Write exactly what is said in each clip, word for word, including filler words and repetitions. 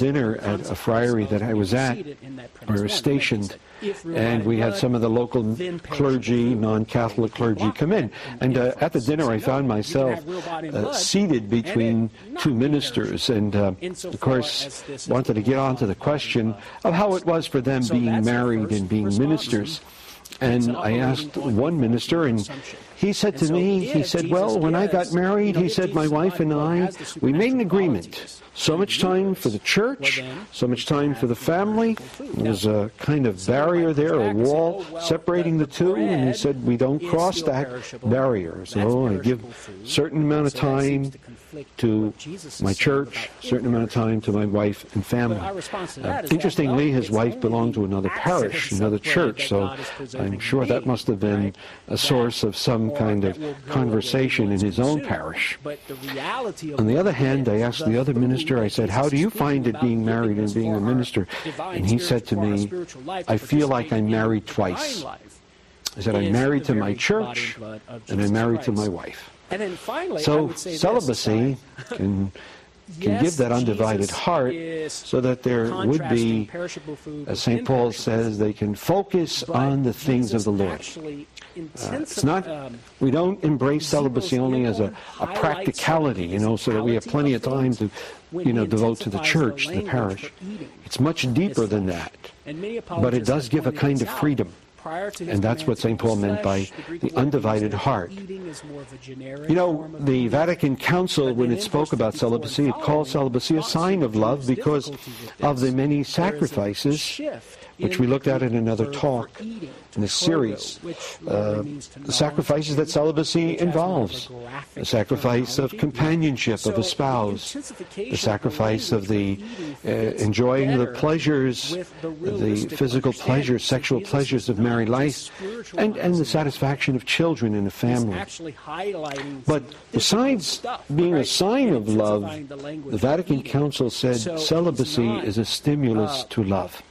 dinner at a friary that I was at, or stationed, and we had some of the local clergy, non-Catholic clergy come in. And uh, at the dinner I found myself uh, seated between two ministers, and uh, of course wanted to get on to the question of how it was for them being married and being ministers. And I asked one minister, and he said to me, he said, well, when I got married, he said, my wife and I, we made an agreement. So much time for the church, so much time for the family. There was a kind of barrier there, a wall separating the two, and he said, we don't cross that barrier. So I give a certain amount of time to my church, a certain amount of time to my wife and family. Uh, interestingly, his wife belonged to another parish, another church, so I'm sure that must have been a source of some kind of conversation in his own parish. On the other hand, I asked the other minister, I said, how do you find it being married and being a minister? And he said to me, I feel like I'm married twice. I said, I'm married to my church and I'm married to my wife. So celibacy can can give that undivided heart so that there would be, as Saint Paul says, they can focus on the things of the Lord. Uh, it's not, we don't embrace celibacy only as a, a practicality, you know, so that we have plenty of time to, you know, devote to the church, the parish. It's much deeper than that, but it does give a kind of freedom. And that's what Saint Paul meant by the undivided heart. You know, the Vatican Council, when it spoke about celibacy, it called celibacy a sign of love because of the many sacrifices, which we looked at in another talk in this series. Uh, the sacrifices that celibacy involves. The sacrifice of companionship of a spouse. The sacrifice of the uh, enjoying the pleasures, the physical pleasures, sexual pleasures of married life, and, and the satisfaction of children in a family. But besides being a sign of love, the Vatican Council said celibacy is a stimulus to love.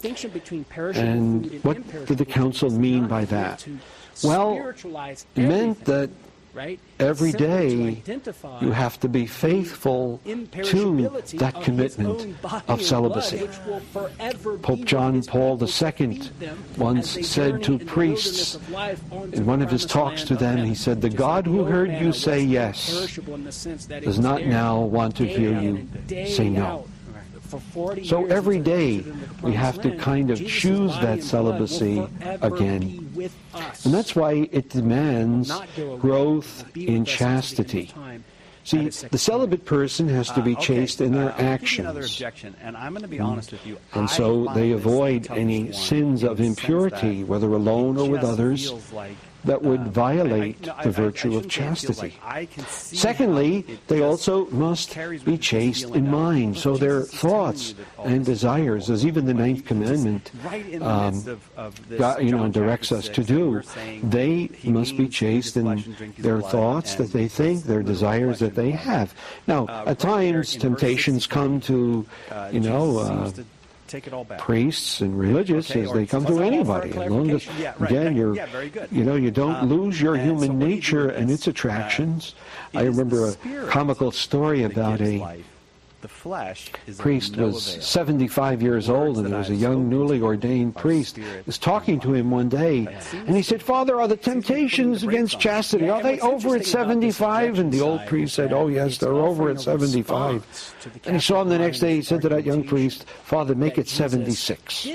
And what did the Council mean by that? Well, it meant that every day you have to be faithful to that commitment of celibacy. Pope John Paul the Second once said to priests in one of his talks to them, he said, the God who heard you say yes does not now want to hear you say no. So every day we have to kind of choose that celibacy again. And that's why it demands growth in chastity. See, the celibate person has to be chaste in their actions. And so they avoid any sins of impurity, whether alone or with others, that would violate the virtue of chastity. Secondly, they also must be chaste in mind, so their thoughts and desires, as even the Ninth Commandment um, God, you know, directs us to do, they must be chaste in their thoughts that they think, their desires that they have. Now, at times, temptations come to, you know, uh, Take it all back. Priests and religious okay, as they come to anybody. As long as, yeah, right. again, you're, yeah, very good. you know, you don't um, lose your human so nature and its attractions. Uh, I remember a comical story about a life. The flesh is priest no was avail. seventy-five years old, and there was a young, newly ordained priest. He was talking to him one day, and he said, Father, are the temptations against chastity, are they over at seventy-five? And the old priest said, oh, yes, they're over at seventy-five. And he saw him the next day. He said to that young priest, Father, make it seventy-six.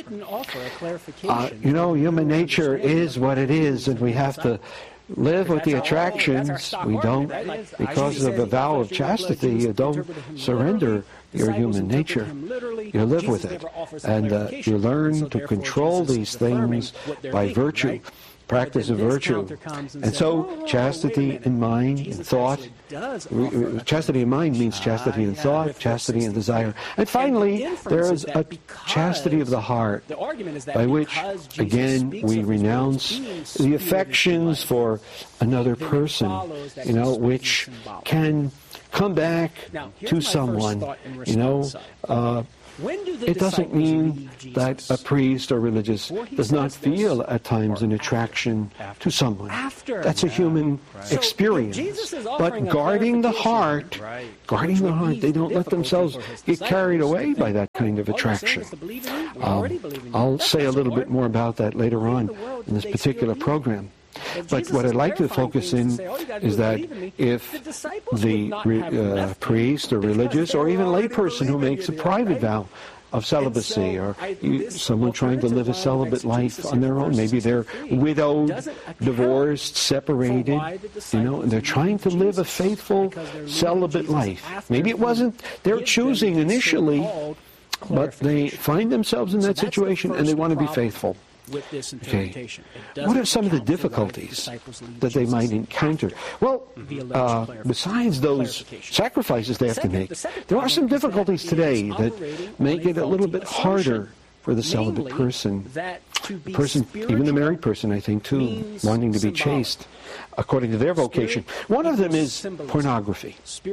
Uh, you know, human nature is what it is, and we have to live with the attractions. We don't, because of a vow of chastity, you don't surrender your human nature. You live with it. And uh, you learn to control these things by virtue, practice of virtue. And so chastity in mind and thought. Chastity in mind means chastity in thought, chastity in desire. And finally, there is a chastity of the heart, by which, again, we renounce the affections for another person, you know, which can come back to someone, you know, uh, it doesn't mean that a priest or religious does not feel at times an attraction to someone. That's a human experience. But guarding the heart, guarding the heart, they don't let themselves get carried away by that kind of attraction. Um, I'll say a little bit more about that later on in this particular program. But what I'd like to focus in is that if the uh, priest or religious or even layperson who makes a private vow of celibacy, or you, someone trying to live a celibate life on their own, maybe they're widowed, divorced, separated, you know, and they're trying to live a faithful celibate life. Maybe it wasn't their choosing initially, but they find themselves in that situation and they want to be faithful. Okay. What are some of the difficulties that they might encounter? Well, uh, besides those sacrifices they have to make, there are some difficulties today that make it a little bit harder for the celibate person, the person, even the married person, I think, too, wanting to be chaste according to their vocation. One of them is pornography.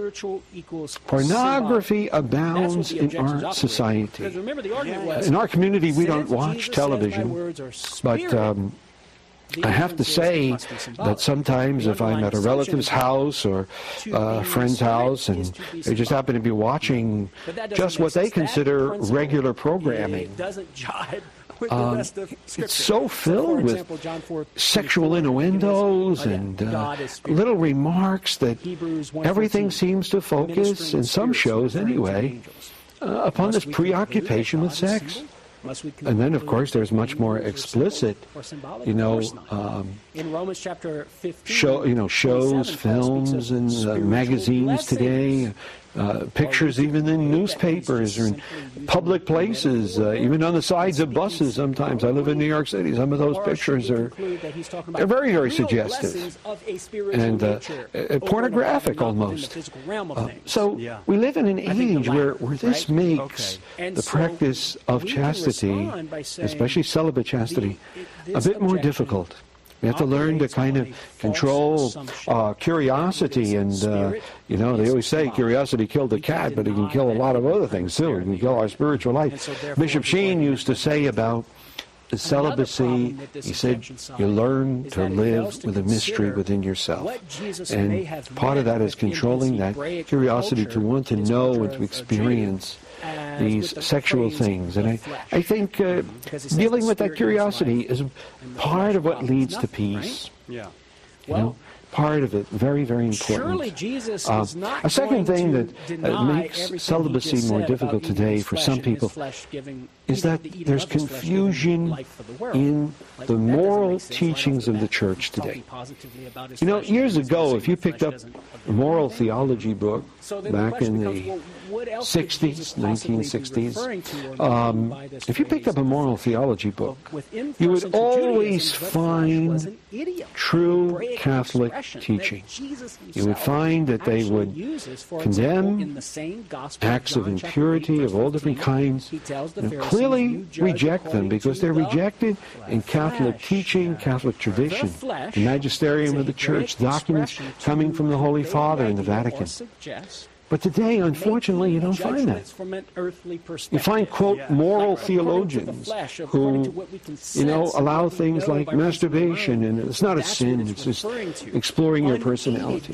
Pornography abounds in our society. In our community, we don't watch television, but um, I have to say that sometimes if I'm at a relative's house or a friend's house and they just happen to be watching just what they consider regular programming, Um, it's so filled with sexual innuendos and uh, little remarks that everything seems to focus, in some shows anyway, uh, upon this preoccupation with sex. And then, of course, there's much more explicit, you know, um, show, you know, shows, films, and uh, magazines today. Uh, pictures even in newspapers or in public places, uh, even on the sides of buses sometimes. I live in New York City. Some of those pictures are they're very, very suggestive and uh, uh, pornographic almost. Uh, so we live in an age where, where this makes the practice of chastity, especially celibate chastity, a bit more difficult. We have to learn to kind of control uh, curiosity, and, uh, you know, they always say curiosity killed the cat, but it can kill a lot of other things, too. It can kill our spiritual life. Bishop Sheen used to say about the celibacy, he said, you learn to live with a mystery within yourself. And part of that is controlling that curiosity to want to know and to experience these sexual things. And I, I think uh, dealing with that curiosity is part of what leads to peace. Yeah. You know, part of it, very, very important. Surely Jesus uh, is not a second thing that uh, makes everything celibacy more difficult today for some people is that there's confusion in the moral teachings of the church today. You know, years ago, if you picked up a moral theology book back in the sixties, nineteen sixties, um, if you picked up a moral theology book, you would always find true Catholic teaching. You would find that they would condemn acts of impurity of all different kinds, and clearly reject them because they're rejected in Catholic teaching, Catholic tradition, the magisterium of the Church, documents coming from the Holy Father and the Vatican. But today, unfortunately, you don't find that. You find, quote, moral theologians who, you know, allow things like masturbation, and it's not a sin, it's just exploring your personality.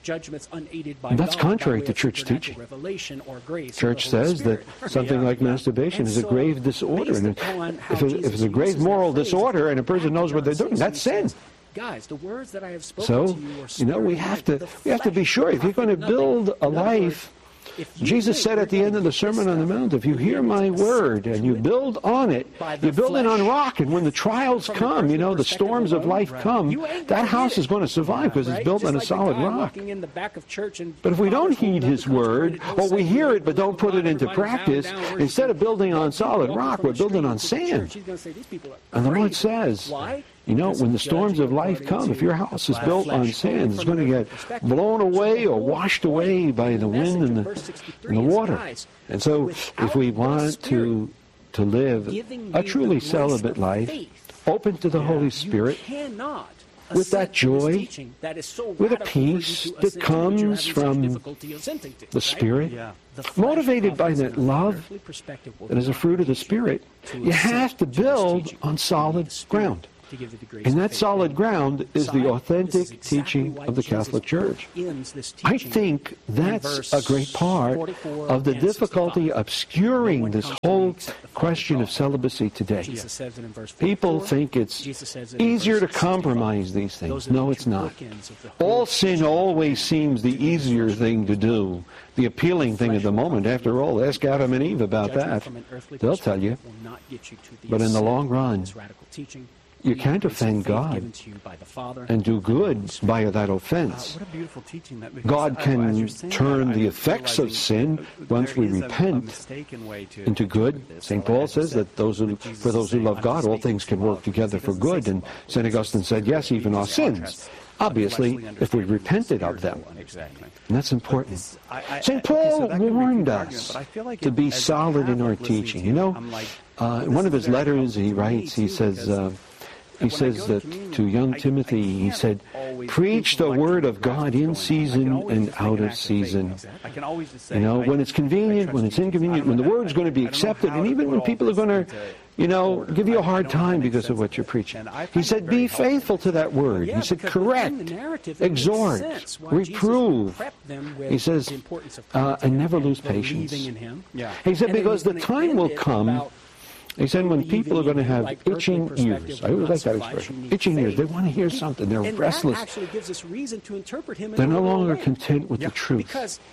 And that's contrary to church teaching. Church says that something like masturbation is a grave disorder, and if it's a grave moral disorder and a person knows what they're doing, that's sin. Guys, the words that I have spoken so, to you, you know, we have to we have to be sure if you're going to build a life. Jesus said at the end of the Sermon on the Mount, if you hear my word and you build on it, you build it on rock, and when the trials come, you know, the storms of life come, that house is going to survive because it's built on a solid rock. But if we don't heed his word, or we hear it but don't put it into practice, instead of building on solid rock, we're building on sand. And the Lord says, you know, when the storms of life come, if your house is built on sand, it's going to get blown away or washed away by the wind and the, and the water. And so if we want to, to live a truly celibate life, open to the Holy Spirit, with that joy, with a peace that comes from the Spirit, motivated by that love that is a fruit of the Spirit, you have to build on solid ground. And that solid ground is the authentic teaching of the Catholic Church. I think that's a great part of the difficulty obscuring this whole question of celibacy today. People think it's easier to compromise these things. No, it's not. All sin always seems the easier thing to do, the appealing thing at the moment. After all, ask Adam and Eve about that. They'll tell you. But in the long run, you can't offend God and do good by that offense. God can turn the effects of sin, once we repent, into good. Saint Paul says that those who, for those who love God, all things can work together for good. And Saint Augustine said, yes, even our sins. Obviously, if we repented of them. And that's important. Saint Paul warned us to be solid in our teaching. You know, uh, in one of his letters he writes, he says, uh, He says that to young Timothy, he said, preach the word of God in season and out of season. You know, when it's convenient, when it's inconvenient, when the word's going to be accepted, and even when people are going to, you know, give you a hard time because of what you're preaching. He said, be faithful to that word. He said, correct, exhort, reprove. He says, uh, and never lose patience. He said, because the time will come. He said when people are going to have itching ears, I always like that expression, itching ears, they want to hear something, they're restless. They're no longer content with the truth.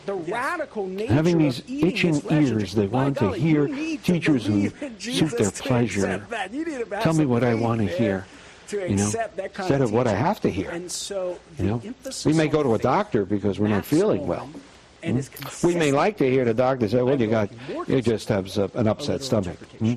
Having these itching ears, they want to hear teachers who suit their pleasure. Tell me what I want to hear, you know, instead of what I have to hear. You know, we may go to a doctor because we're not feeling well. Hmm? We may like to hear the doctor say, well, you got, you just have an upset stomach. Hmm?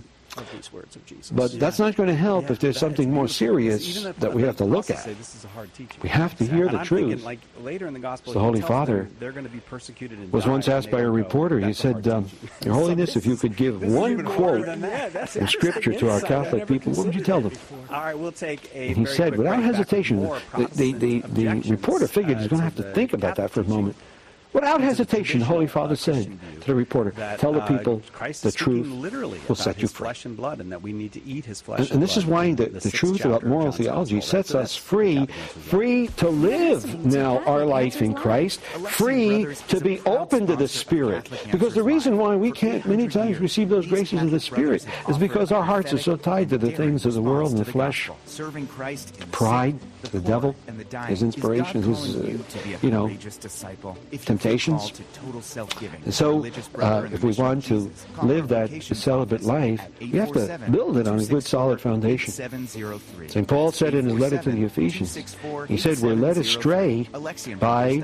But that's not going to help if there's something more serious that we have to look at. We have to hear the truth. The Holy Father was once asked by a reporter, he said, um, Your Holiness, if you could give one quote in Scripture to our Catholic people, what would you tell them? And he said, without hesitation, the, the, the, the reporter figured he's going to have to think about that for a moment. Without hesitation, the Holy Father said to the reporter, tell the people the truth will set you free. And, and this is why the, the truth about moral theology sets us free, free to live now our life in Christ, free to be open to the Spirit. Because the reason why we can't many times receive those graces of the Spirit is because our hearts are so tied to the things of the world and the flesh, pride, the devil, his inspirations, his, uh, you know, temptations. And so, uh, if we want to live that celibate life, we have to build it on a good, solid foundation. Saint Paul said in his letter to the Ephesians, he said, we're led astray by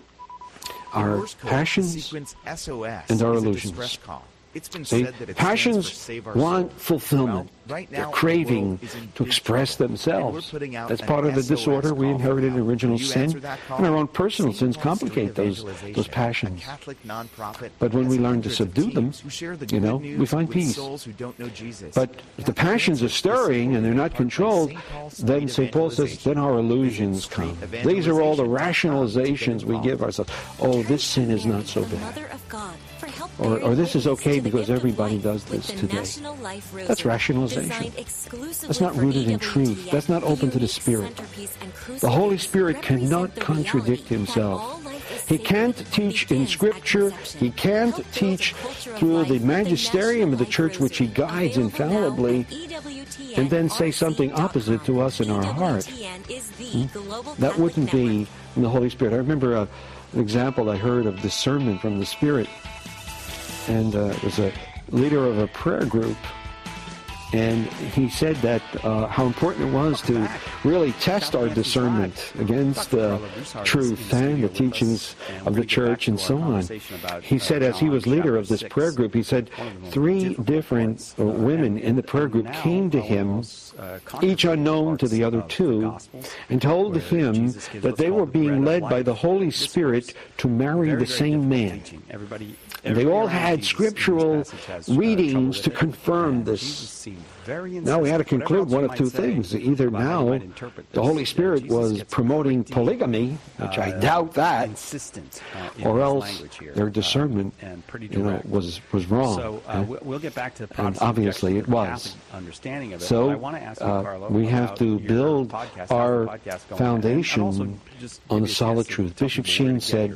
our passions and our illusions. See, passions want fulfillment. They're craving to express themselves. That's part of the disorder we inherited in original sin. And our own personal sins complicate those, those passions. But when we learn to subdue them, you know, we find peace. But if the passions are stirring and they're not controlled, then Saint Paul says, then our illusions come. These are all the rationalizations we give ourselves. Oh, this sin is not so bad. Or, or this is okay because everybody does this today. That's rationalization. That's not rooted in truth. That's not open to the Spirit. The Holy Spirit cannot contradict Himself. He can't teach in Scripture. He can't teach through the magisterium of the Church, which He guides infallibly, and then say something opposite to us in our heart. Hmm? That wouldn't be in the Holy Spirit. I remember a, an example I heard of discernment from the Spirit. And uh, it was a leader of a prayer group, and he said that uh, how important it was to really test our discernment against the truth and the teachings of the Church and so on. He said as he was leader of this prayer group, he said three different uh, women in the prayer group came to him, each unknown to the other two, and told him that they were being led by the Holy Spirit to marry the same man. And they all had scriptural readings to confirm this. Now we had to conclude one of two things. Either now the Holy Spirit was promoting polygamy, which I doubt that, or else their discernment, you know, was was wrong. So uh, we'll get back to the and obviously it was. Understanding of it. So uh, we have to build our foundation on the solid truth. Bishop Sheen said,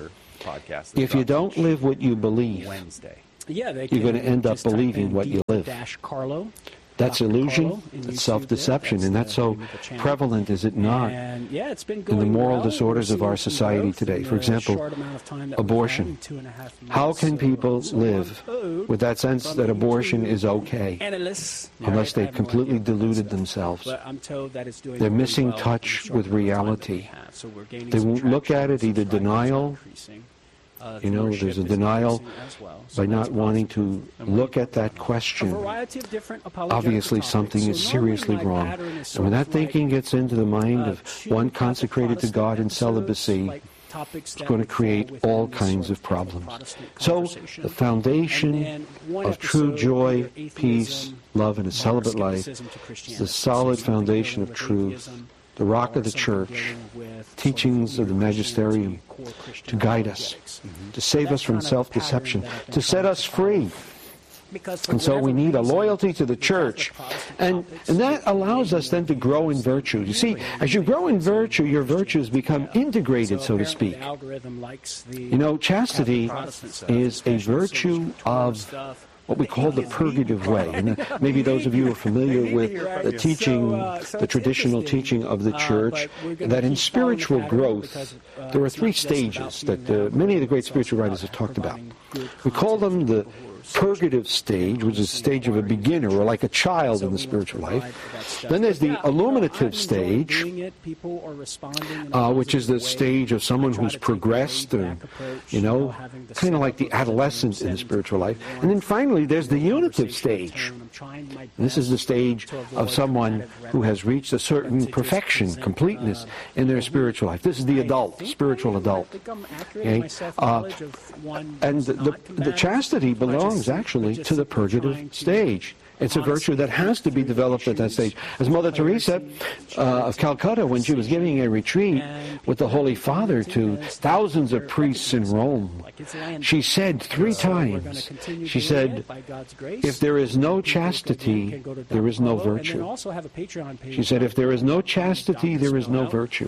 if you don't live what you believe, Yeah, they you're going to end up just type believing in what you live. dash Carlo. That's Doctor illusion, Carlo, and you that's see self-deception, there, and that's the so name of the channel. prevalent, is it not, And, yeah, it's been in going the moral well. disorders We're of our seeing some society growth today? in For the example, short amount of time that we've abortion. had, two and a half How months. can So- people so live on with that sense from that abortion is two okay analysts, unless right, I they've have no completely idea what that deluded says. themselves? But I'm told that it's doing They're really missing well in touch the short with amount of time that we reality. have. So we're gaining They some won't look traction, at it, either subscribers are denial, increasing. Uh, You know, viewership there's a is denial increasing as well. So by that's not wanting to positive. And we look can at that a question. variety of different apologetic Obviously topics. something So is normally seriously my wrong. pattern is And when sort that of like, thinking gets into the mind uh, of two one Catholic consecrated to Protestant God in episodes, celibacy, like topics it's that going to would fall create within all this kinds sort of of problems. Protestant So conversation. the foundation And then one of true episode joy, under peace, atheism, love, and a celibate life skepticism to is Christianity. the solid So something foundation dealing of with truth, atheism, the rock or of the something church, dealing with teachings sort of the of magisterium core Christian to guide us, apologetics. to save That's us from kind of self-deception, pattern that I've been to set trying us to follow. free. Because for And so we whatever need a reason, loyalty to the the church. Catholic Protestant And, topics and that allows us then to grow in virtue. You see, as you grow in virtue, your virtues become integrated, so to apparently speak. the algorithm likes the You know, chastity Protestant stuff, is a especially virtue social control of stuff. what we call the purgative way. And uh, maybe those of you who are familiar with the teaching, So, uh, so the it's traditional interesting, teaching of the uh, church, but we're gonna that in keep following the spiritual pattern growth, because, uh, there are it's three not just about stages being that uh, an many of the great algorithm, spiritual it's writers have about talked about. providing good We call them content the for people who are purgative stage, which is the stage of a beginner, or like a child So in the we want to spiritual provide life. that stuff. Then there's But the yeah, you know, illuminative I'm enjoying stage, doing it. People are responding in a uh, which is the positive way. stage of someone I try who's to take a progressed, or, laid-back approach, you know, having the kind of like the setup of adolescent in the and spiritual life. warmth, And then finally, there's the unitive conversational stage. tone. I'm trying my This is the best stage to avoid of someone combative who has rhetoric, reached a but certain to just perfection, present, completeness uh, in their what we- spiritual life. This is the I adult, think spiritual I am. adult. I think I'm accurate Okay? in my self-knowledge of one And who's the, not the, the combative, chastity but belongs just- actually but to the just trying purgative to stage. It's a virtue that has to be developed at that stage. As Mother Teresa uh, of Calcutta, when she was giving a retreat with the Holy Father to thousands of priests in Rome, she said three times, she said, if there is no chastity, there is no virtue. She said, if there is no chastity, there is no virtue.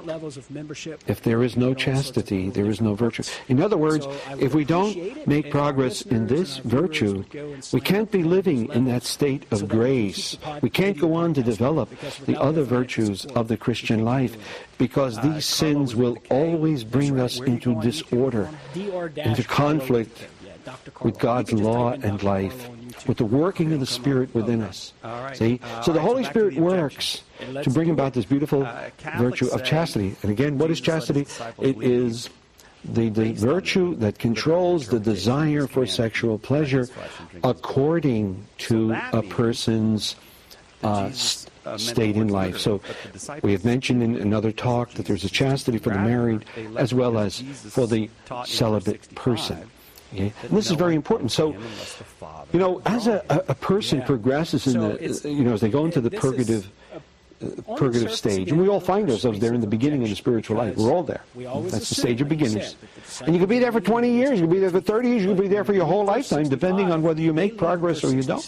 If there is no chastity, there is no virtue. In other words, if we don't make progress in this virtue, we can't be living in that state of grace. We can't go on to develop the other virtues of the Christian life, because these sins will always bring us into disorder, into conflict with God's law and life, with the working of the Spirit within us. See? So the Holy Spirit works to bring about this beautiful virtue of chastity. And again, what is chastity? It is the, the virtue that controls the desire for sexual pleasure according to a person's uh, st- state in life. So we have mentioned in another talk that there's a chastity for the married as well as for the celibate person. Okay? And this is very important. So, you know, as a, a person progresses in the, you know, as they go into the purgative Uh, purgative stage, and we all find ourselves there in the beginning of the spiritual life. We're all there. That's the stage of beginners. And you could be there for twenty years, you could be there for thirty years, you could be there for your whole lifetime, depending on whether you make progress or you don't.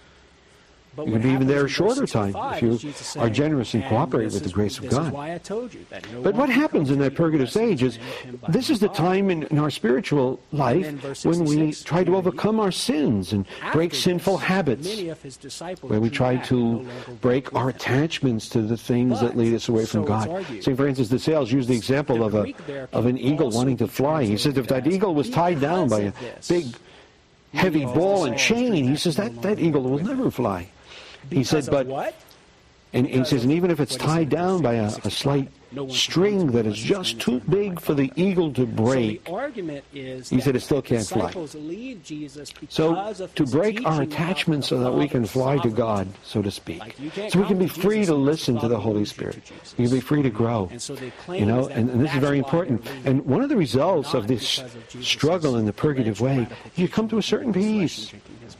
You can be even there a shorter time if you are generous and cooperate with the grace of God. But what happens in that purgative stage is, this is the time in, in our spiritual life when we try to overcome our sins and break sinful habits, where we try to break our attachments to the things that lead us away from God. See, for instance, the Sales used the example of a of an eagle wanting to fly. He said if that eagle was tied down by a big, heavy ball and chain, he says that, that eagle will never fly. He said, but, and he says, and even if it's tied down by a, a slight string that is just too big for the eagle to break, he said it still can't fly. So to break our attachments so that we can fly to God, so to speak, so we can be free to listen to the Holy Spirit, we can be free to grow, you know, and, and this is very important. And one of the results of this struggle in the purgative way, you come to a certain peace.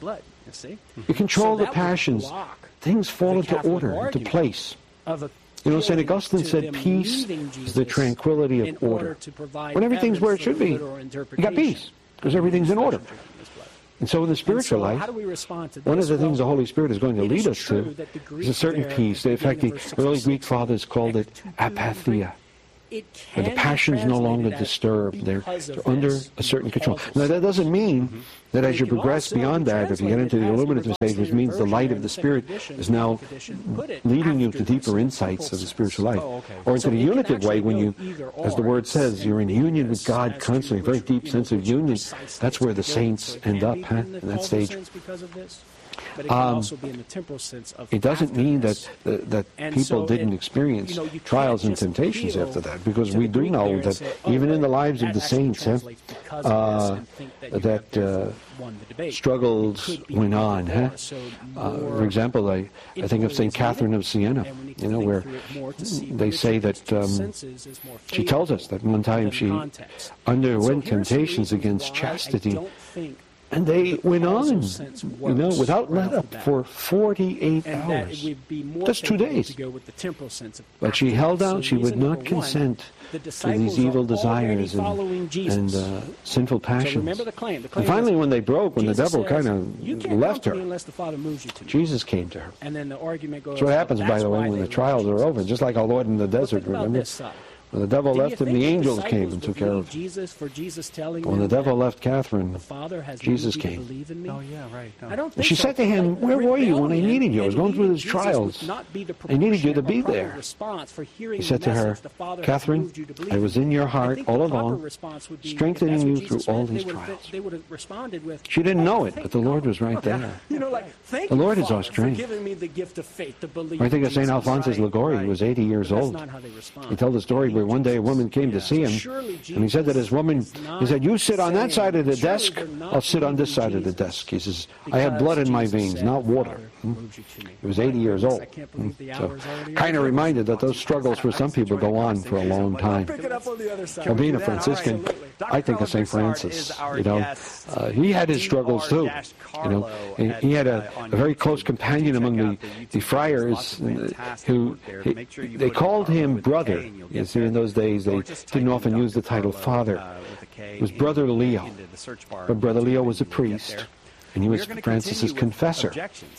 You see? You control So the that would passions. block Things fall the into Catholic order, into argument place. of a You know, Saint Augustine to said them peace needing is the Jesus tranquility in of order. to provide When everything's where it evidence should for the be, literal you got peace, interpretation because of everything's in the order. expression of his blood. And so in the And spiritual so life, how do we respond to one of this? the things Well, the Holy Spirit is going to it lead is us true to that the is Greek a certain there, peace. at In the fact, the beginning of verse early sixty-six, Greek fathers called it apatheia, it where the can be passions no longer translated as disturbed. They're, because of they're under this, a certain control. also Now, that doesn't mean Mm-hmm. that as It you can progress also beyond be that, if you get into the translated as illuminative the stage, which means the version light in of the the Spirit second edition, is the now second edition, put it leading you after to this deeper in insights of the simple spiritual sense. life. Oh, okay. Or into So the it can unitive way actually when go you, either as the or. word says, you're in union with God As to constantly, a very which- deep you know, sense of which union. precisely That's where the it's going. saints So it can end up, be huh, in the in that causal stage. sense because of this, but it can Um, also be in the temporal sense of It doesn't after mean this. that that And people so didn't it- experience you know, you can't trials and just temptations appeal after that, because to we the do Greek know there and that say, oh, even in the well, lives of that the actually saints, huh, translates because of uh, this, and think that you that have therefore uh, won the debate. struggles Could be went either on. or, Huh? so Uh, more for example, I, I think of Saint Catherine of Siena, and we need to you know, think where through it more to see they which say of these that two um, senses is more she tells us that one time than she context. underwent So here are some temptations reasons against why I chastity, don't think and they the went causal on, sense you know, works without right let off the up bat. for forty-eight and that it hours. would be more Just two favorable days. to go with the temporal sense of But she after held that. out. So She would reason not number one, consent the to disciples these are evil already desires following and, Jesus. and uh, sinful So passions. remember the claim. The claim And finally, is, when they broke, when the Jesus devil says, kind "You of can't left come to me her, unless the Father moves you to me." Jesus came to her. And then the argument goes. That's what well, happens, by that's the way, why when they the trials love are over. Jesus. Just like our Lord in the But desert, think about remember? this, son. When the devil Do you left him, think the angels disciples came and took care believed of him. Jesus for Jesus telling When the them devil that left Catherine, the Father has Jesus moved you to came. believe in me? Oh, yeah, right. No. I don't And think she so. said to him, Like, "Where were you when I rebellion needed you? I was and going through leaving these Jesus trials. would not be the I needed you to proportionate be or proper there." response for hearing He said the to her, message the Father has "Catherine, moved you to believe I was in. in your I heart think all the proper along, response would be, if strengthening that's what you Jesus through all meant, these they would have- trials." They would have responded with, She didn't "Oh, know it, thank but the Lord God." was right there. You know, like, thank The you, Lord is our Father, for strength. giving me the gift of faith to believe I think in of Saint Jesus. Alphonsus Right, Liguori, right. who was eighty years That's old. not how they respond. He told the story where one day a woman came to see him, Surely and he said that his woman, Jesus is he said, "You sit on that saying, side of the surely desk, they're not I'll sit on this believing side of the Jesus desk." He says, "I have blood in my because veins, Jesus not said, water." "Father Hmm? moved you to me." He was eighty years My old. goodness, I can't believe the So, hour's already kind of over. reminded that those struggles for some people go on for a long time. Pick it up on the other side. Well, being a do that? All right. Franciscan, Absolutely. I think of Saint Doctor Carlo Francis. Broussard is our You know, guest. uh, he had his struggles too. You know, and he had a, a very close companion among the, the friars uh, who he, they called him brother. You see, in those days they didn't often use the title father. It was Brother Leo, but Brother Leo was a priest, and he was Francis's confessor.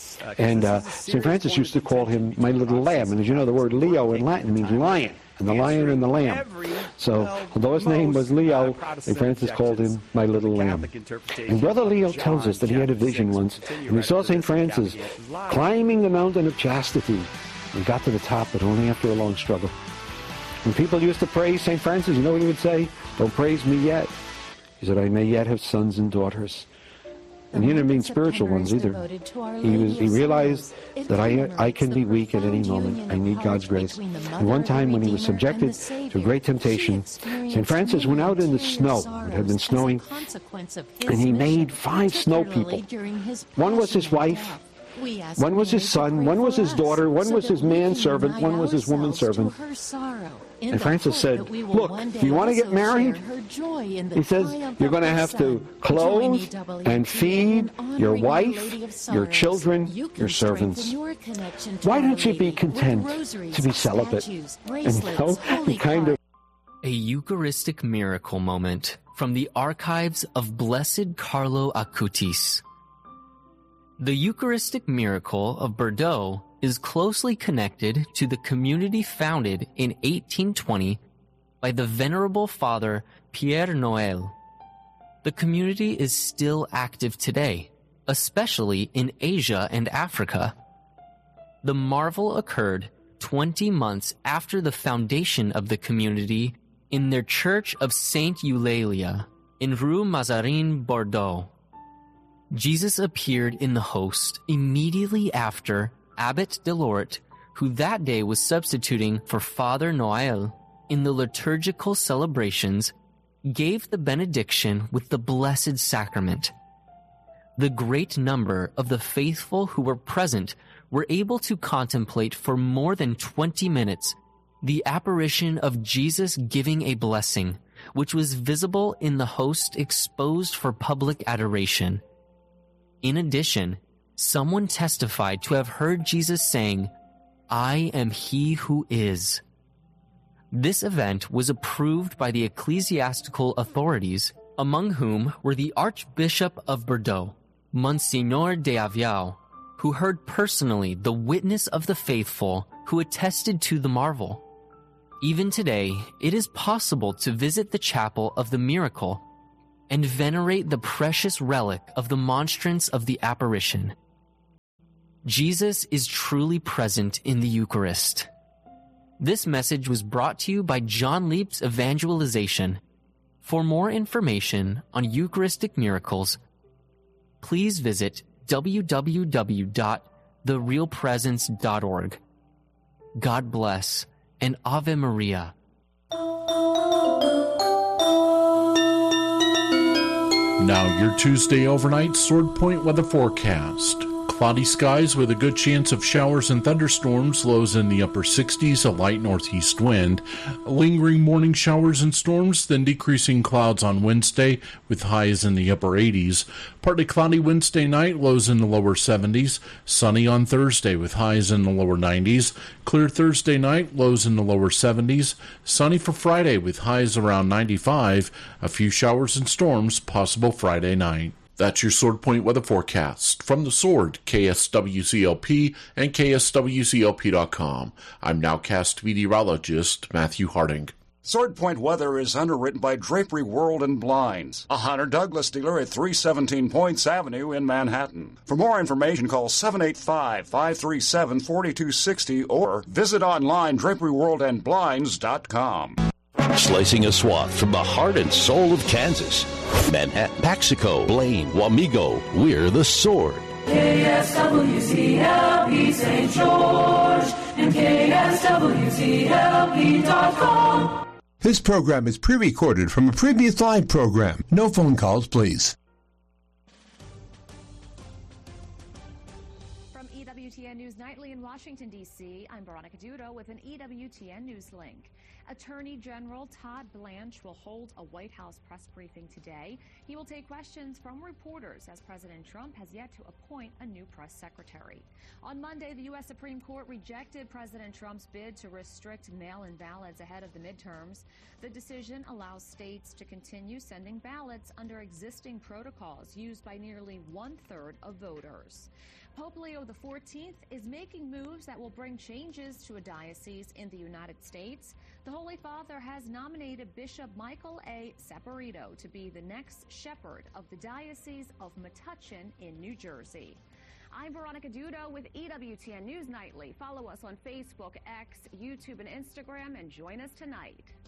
And uh, Saint Francis used to call him my little lamb. And as you know, the word Leo in Latin means lion, and the lion and the lamb. So, although his name was Leo, Saint Francis called him my little lamb. And Brother Leo tells us that he had a vision once, and he saw Saint Francis climbing the mountain of chastity. He got to the top, but only after a long struggle. When people used to praise Saint Francis, you know what he would say? "Don't praise me yet." He said, "I may yet have sons and daughters." And he didn't mean spiritual ones either. He was, he realized that I, I can be weak at any moment. I need God's grace. And one time when he was subjected to great temptation, Saint Francis went out in the snow. It had been snowing. And he made five snow people. One was his wife. One was his son, one was his daughter, one was his manservant, one was his womanservant. And Francis said, "Look, if you want to get married," he says, "you're going to have to clothe and feed your wife, your children, your servants. Why don't you be content to be celibate?" And so he kind of... A Eucharistic miracle moment from the archives of Blessed Carlo Acutis. The Eucharistic miracle of Bordeaux is closely connected to the community founded in eighteen twenty by the Venerable Father Pierre Noël. The community is still active today, especially in Asia and Africa. The marvel occurred twenty months after the foundation of the community in their Church of Saint Eulalia in Rue Mazarine, Bordeaux. Jesus appeared in the host immediately after Abbot Delort, who that day was substituting for Father Noël in the liturgical celebrations, gave the benediction with the Blessed Sacrament. The great number of the faithful who were present were able to contemplate for more than twenty minutes the apparition of Jesus giving a blessing, which was visible in the host exposed for public adoration. In addition, someone testified to have heard Jesus saying, "I am he who is." This event was approved by the ecclesiastical authorities, among whom were the Archbishop of Bordeaux, Monsignor de Aviau, who heard personally the witness of the faithful who attested to the marvel. Even today, it is possible to visit the chapel of the miracle and venerate the precious relic of the monstrance of the apparition. Jesus is truly present in the Eucharist. This message was brought to you by John Leap's Evangelization. For more information on Eucharistic miracles, please visit w w w dot the real presence dot org. God bless and Ave Maria. Now your Tuesday overnight Sword Point weather forecast. Cloudy skies with a good chance of showers and thunderstorms, lows in the upper sixties, a light northeast wind. Lingering morning showers and storms, then decreasing clouds on Wednesday with highs in the upper eighties. Partly cloudy Wednesday night, lows in the lower seventies. Sunny on Thursday with highs in the lower nineties. Clear Thursday night, lows in the lower seventies. Sunny for Friday with highs around ninety-five. A few showers and storms possible Friday night. That's your Sword Point weather forecast. From the Sword, K S W C L P and K S W C L P dot com. I'm nowcast meteorologist Matthew Harding. Sword Point weather is underwritten by Drapery World and Blinds, a Hunter Douglas dealer at three seventeen Points Avenue in Manhattan. For more information, call seven eight five, five three seven, four two six zero or visit online drapery world and blinds dot com. Slicing a swath from the heart and soul of Kansas. Manhattan, Paxico, Blaine, Wamego, we're the Sword. K S W C L P Saint George and K S W C L P dot com. This program is pre-recorded from a previous live program. No phone calls, please. From E W T N News Nightly in Washington, D C, I'm Veronica Dudo with an E W T N News link. Attorney General Todd Blanche will hold a White House press briefing today. He will take questions from reporters as President Trump has yet to appoint a new press secretary. On Monday, the U S Supreme Court rejected President Trump's bid to restrict mail-in ballots ahead of the midterms. The decision allows states to continue sending ballots under existing protocols used by nearly one-third of voters. Pope Leo the fourteenth is making moves that will bring changes to a diocese in the United States. The Holy Father has nominated Bishop Michael A. Saporito to be the next shepherd of the Diocese of Metuchen in New Jersey. I'm Veronica Dudo with E W T N News Nightly. Follow us on Facebook, X, YouTube, and Instagram, and join us tonight.